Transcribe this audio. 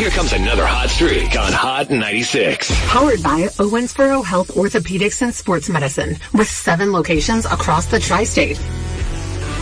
Here comes another hot streak on Hot 96. Powered by Owensboro Health Orthopedics and Sports Medicine with 7 locations across the tri-state.